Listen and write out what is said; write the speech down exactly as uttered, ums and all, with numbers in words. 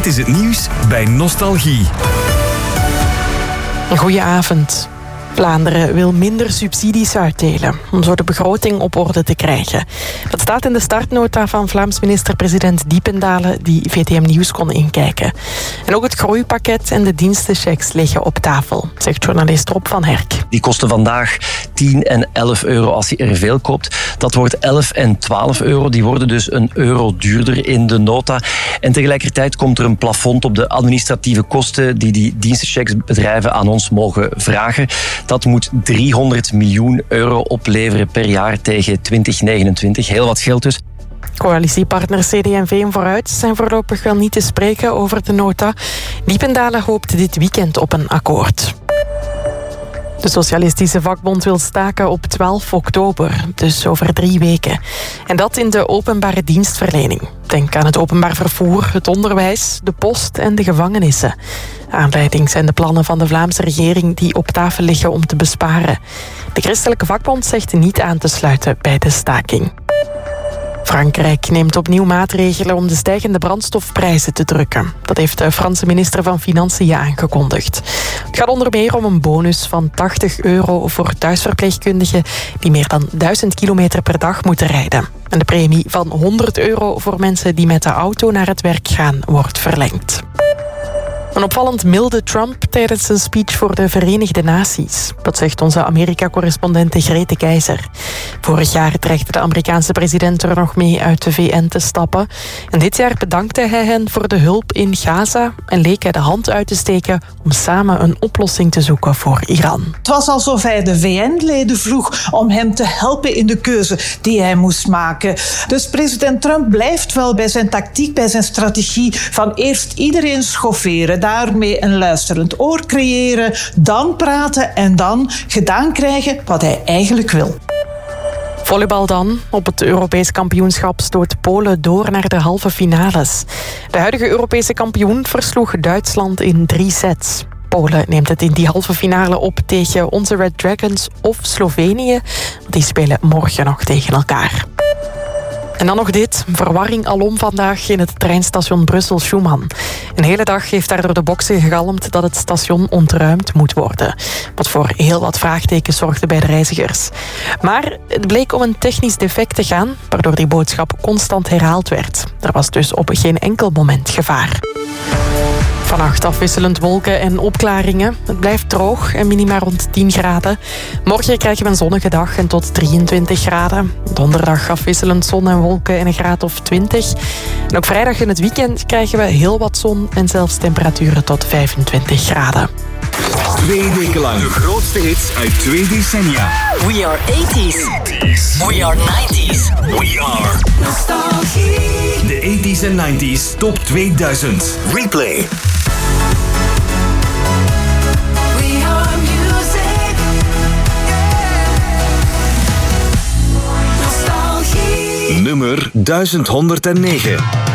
Dit is het nieuws bij Nostalgie. Goedenavond. Vlaanderen wil minder subsidies uitdelen om zo de begroting op orde te krijgen. Dat staat in de startnota van Vlaams minister-president Diependalen, die V T M Nieuws kon inkijken. En ook het groeipakket en de dienstenchecks liggen op tafel, zegt journalist Rob van Herk. Die kosten vandaag tien en elf euro als je er veel koopt. Dat wordt elf en twaalf euro. Die worden dus een euro duurder in de nota. En tegelijkertijd komt er een plafond op de administratieve kosten die die dienstenchecksbedrijven aan ons mogen vragen. Dat moet driehonderd miljoen euro opleveren per jaar tegen twintig negenentwintig. Heel wat geld dus. Coalitiepartners C D en V en Vooruit zijn voorlopig wel niet te spreken over de nota. Diependalen hoopt dit weekend op een akkoord. De Socialistische Vakbond wil staken op twaalf oktober, dus over drie weken. En dat in de openbare dienstverlening. Denk aan het openbaar vervoer, het onderwijs, de post en de gevangenissen. Aanleiding zijn de plannen van de Vlaamse regering die op tafel liggen om te besparen. De Christelijke Vakbond zegt niet aan te sluiten bij de staking. Frankrijk neemt opnieuw maatregelen om de stijgende brandstofprijzen te drukken. Dat heeft de Franse minister van Financiën aangekondigd. Het gaat onder meer om een bonus van tachtig euro voor thuisverpleegkundigen die meer dan duizend kilometer per dag moeten rijden. En de premie van honderd euro voor mensen die met de auto naar het werk gaan wordt verlengd. Een opvallend milde Trump tijdens zijn speech voor de Verenigde Naties. Dat zegt onze Amerika-correspondente Grete Keizer. Vorig jaar dreigde de Amerikaanse president er nog mee uit de V N te stappen. En dit jaar bedankte hij hen voor de hulp in Gaza en leek hij de hand uit te steken om samen een oplossing te zoeken voor Iran. Het was alsof hij de V N-leden vroeg om hem te helpen in de keuze die hij moest maken. Dus president Trump blijft wel bij zijn tactiek, bij zijn strategie van eerst iedereen schofferen, daarmee een luisterend oor creëren, dan praten en dan gedaan krijgen wat hij eigenlijk wil. Volleybal dan. Op het Europees kampioenschap stoot Polen door naar de halve finales. De huidige Europese kampioen versloeg Duitsland in drie sets. Polen neemt het in die halve finale op tegen onze Red Dragons of Slovenië. Die spelen morgen nog tegen elkaar. En dan nog dit. Verwarring alom vandaag in het treinstation Brussel-Schuman. Een hele dag heeft daar door de boksen gegalmd dat het station ontruimd moet worden. Wat voor heel wat vraagtekens zorgde bij de reizigers. Maar het bleek om een technisch defect te gaan, waardoor die boodschap constant herhaald werd. Er was dus op geen enkel moment gevaar. Vannacht afwisselend wolken en opklaringen. Het blijft droog en minima rond tien graden. Morgen krijgen we een zonnige dag en tot drieëntwintig graden. Donderdag afwisselend zon en wolken en een graad of twintig. En ook vrijdag in het weekend krijgen we heel wat zon en zelfs temperaturen tot vijfentwintig graden. Twee weken lang de grootste hits uit twee decennia. We are eighties. We are nineties. We are Nostalgie. De eighties en nineties Top tweeduizend. Replay. We are music. Nostalgie. Nummer duizend honderdnegen.